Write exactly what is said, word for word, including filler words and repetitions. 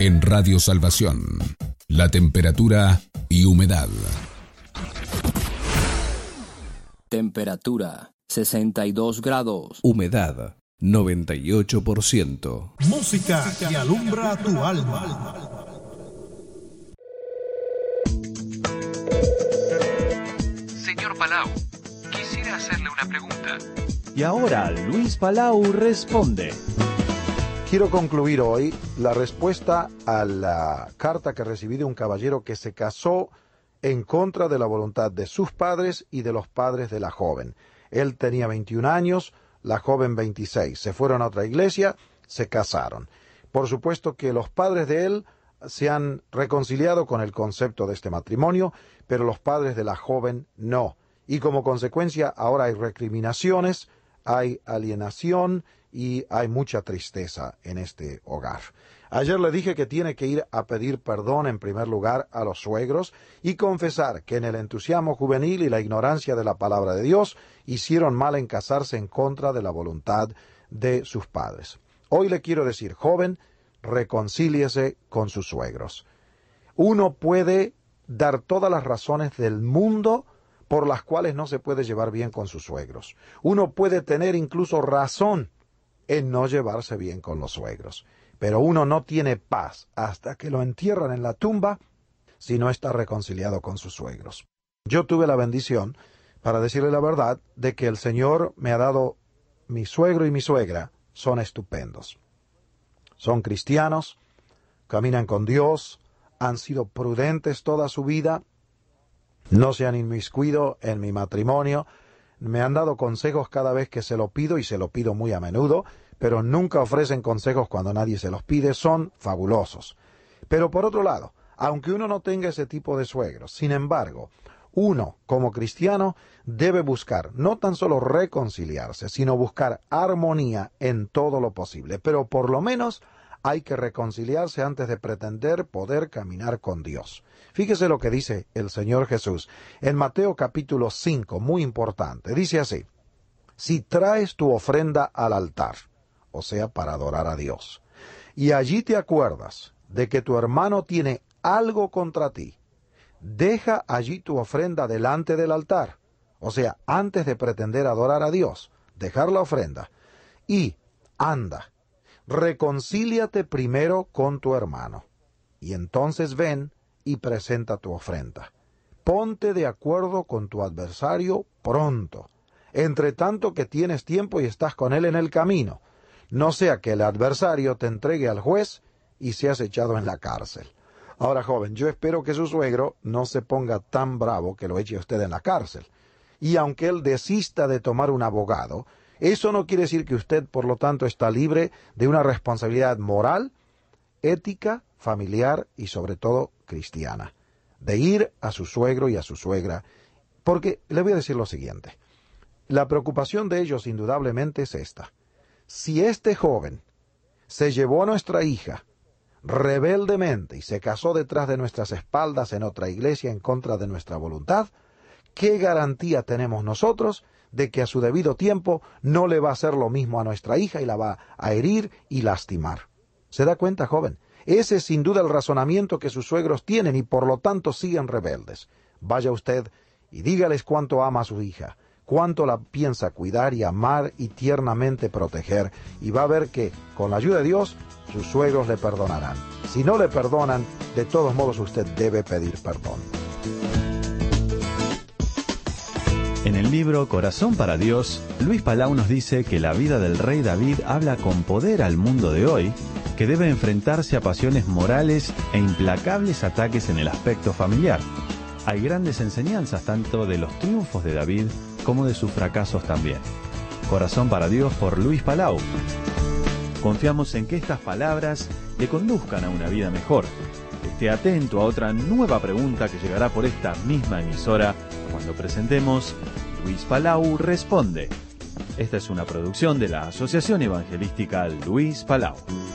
En Radio Salvación, la temperatura y humedad. Temperatura sesenta y dos grados. Humedad noventa y ocho por ciento. Música que alumbra tu alma. Señor Palau, quisiera hacerle una pregunta. Y ahora Luis Palau responde. Quiero concluir hoy la respuesta a la carta que recibí de un caballero que se casó en contra de la voluntad de sus padres y de los padres de la joven. Él tenía veintiún años, la joven veintiséis. Se fueron a otra iglesia, se casaron. Por supuesto que los padres de él se han reconciliado con el concepto de este matrimonio, pero los padres de la joven no. Y como consecuencia ahora hay recriminaciones, hay alienación y hay mucha tristeza en este hogar. Ayer le dije que tiene que ir a pedir perdón en primer lugar a los suegros y confesar que en el entusiasmo juvenil y la ignorancia de la palabra de Dios hicieron mal en casarse en contra de la voluntad de sus padres. Hoy le quiero decir, joven, reconcíliese con sus suegros. Uno puede dar todas las razones del mundo por las cuales no se puede llevar bien con sus suegros. Uno puede tener incluso razón en no llevarse bien con los suegros. Pero uno no tiene paz hasta que lo entierran en la tumba si no está reconciliado con sus suegros. Yo tuve la bendición, para decirle la verdad, de que el Señor me ha dado, mi suegro y mi suegra son estupendos. Son cristianos, caminan con Dios, han sido prudentes toda su vida, no se han inmiscuido en mi matrimonio, me han dado consejos cada vez que se lo pido y se lo pido muy a menudo, pero nunca ofrecen consejos cuando nadie se los pide, son fabulosos. Pero por otro lado, aunque uno no tenga ese tipo de suegros, sin embargo, uno, como cristiano, debe buscar no tan solo reconciliarse, sino buscar armonía en todo lo posible. Pero por lo menos hay que reconciliarse antes de pretender poder caminar con Dios. Fíjese lo que dice el Señor Jesús en Mateo capítulo cinco, muy importante. Dice así: si traes tu ofrenda al altar, o sea, para adorar a Dios, y allí te acuerdas de que tu hermano tiene algo contra ti, deja allí tu ofrenda delante del altar, o sea, antes de pretender adorar a Dios, dejar la ofrenda, y anda, reconcíliate primero con tu hermano, y entonces ven y presenta tu ofrenda. Ponte de acuerdo con tu adversario pronto, entre tanto que tienes tiempo y estás con él en el camino, no sea que el adversario te entregue al juez y seas echado en la cárcel. Ahora, joven, yo espero que su suegro no se ponga tan bravo que lo eche usted en la cárcel. Y aunque él desista de tomar un abogado, eso no quiere decir que usted, por lo tanto, está libre de una responsabilidad moral, ética, familiar y, sobre todo, cristiana, de ir a su suegro y a su suegra. Porque le voy a decir lo siguiente. La preocupación de ellos, indudablemente, es esta. Si este joven se llevó a nuestra hija rebeldemente y se casó detrás de nuestras espaldas en otra iglesia en contra de nuestra voluntad, ¿qué garantía tenemos nosotros de que a su debido tiempo no le va a hacer lo mismo a nuestra hija y la va a herir y lastimar? ¿Se da cuenta, joven? Ese es sin duda el razonamiento que sus suegros tienen y por lo tanto siguen rebeldes. Vaya usted y dígales cuánto ama a su hija, cuánto la piensa cuidar y amar y tiernamente proteger, y va a ver que, con la ayuda de Dios, sus suegros le perdonarán. Si no le perdonan, de todos modos usted debe pedir perdón. En el libro Corazón para Dios, Luis Palau nos dice que la vida del rey David habla con poder al mundo de hoy, que debe enfrentarse a pasiones morales e implacables ataques en el aspecto familiar. Hay grandes enseñanzas tanto de los triunfos de David como de sus fracasos también. Corazón para Dios por Luis Palau. Confiamos en que estas palabras le conduzcan a una vida mejor. Esté atento a otra nueva pregunta que llegará por esta misma emisora cuando presentemos Luis Palau Responde. Esta es una producción de la Asociación Evangelística Luis Palau.